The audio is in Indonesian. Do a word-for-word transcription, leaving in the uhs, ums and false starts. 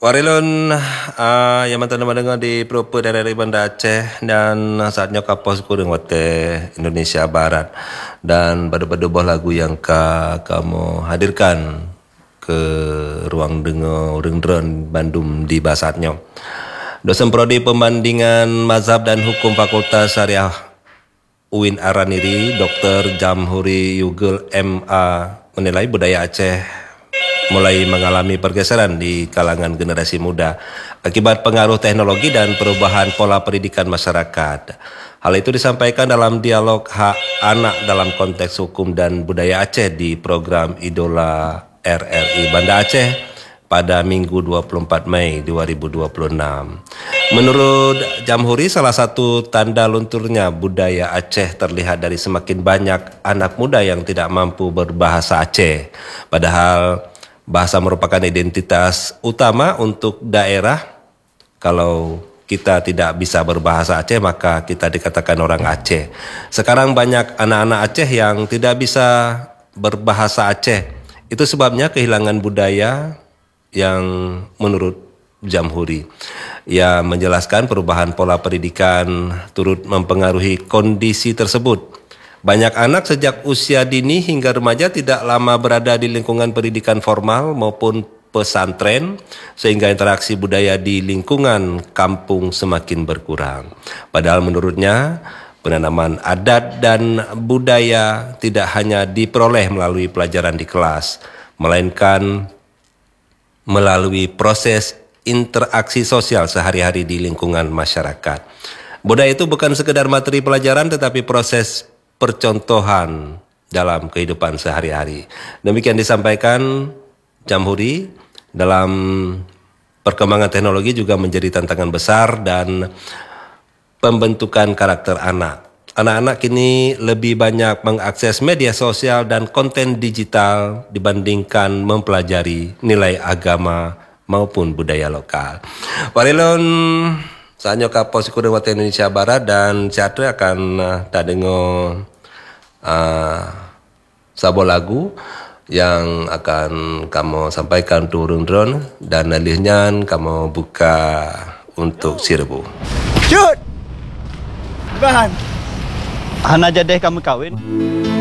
Warilun uh, yang mantan mendengar di Proper dari Banda Aceh dan saatnya kapos kurang wate Indonesia Barat dan pada-pada buah lagu yang ka, kamu hadirkan ke ruang dengar Rengdron Bandung di Basatnya. Dosen prodi pembandingan mazhab dan hukum Fakultas Syariah U I N Araniri, Doktor Jamhuri Yugel M A menilai budaya Aceh mulai mengalami pergeseran di kalangan generasi muda akibat pengaruh teknologi dan perubahan pola pendidikan masyarakat. Hal itu disampaikan dalam dialog hak anak dalam konteks hukum dan budaya Aceh di program Idola R R I Banda Aceh pada Minggu dua puluh empat Mei dua ribu dua puluh enam. Menurut Jamhuri, salah satu tanda lunturnya budaya Aceh terlihat dari semakin banyak anak muda yang tidak mampu berbahasa Aceh. Padahal bahasa merupakan identitas utama untuk daerah. Kalau kita tidak bisa berbahasa Aceh, maka kita dikatakan orang Aceh. Sekarang banyak anak-anak Aceh yang tidak bisa berbahasa Aceh. Itu sebabnya kehilangan budaya yang menurut Jamhuri. Ia menjelaskan perubahan pola pendidikan turut mempengaruhi kondisi tersebut. Banyak anak sejak usia dini hingga remaja tidak lama berada di lingkungan pendidikan formal maupun pesantren, sehingga interaksi budaya di lingkungan kampung semakin berkurang. Padahal menurutnya, penanaman adat dan budaya tidak hanya diperoleh melalui pelajaran di kelas, melainkan melalui proses interaksi sosial sehari-hari di lingkungan masyarakat. Budaya itu bukan sekedar materi pelajaran, tetapi proses percontohan dalam kehidupan sehari-hari. Demikian disampaikan Jamhuri. Dalam perkembangan teknologi juga menjadi tantangan besar dan pembentukan karakter anak. Anak-anak kini lebih banyak mengakses media sosial dan konten digital dibandingkan mempelajari nilai agama maupun budaya lokal. Warilun saatnya kapos kuda wate Indonesia Barat dan Ciatre akan uh, tak dengar uh, sabo lagu yang akan kamu sampaikan turun drone dan nalihnya kamu buka untuk Sirbu. Shoot! Bahan. Hana jadeh kamu kawin.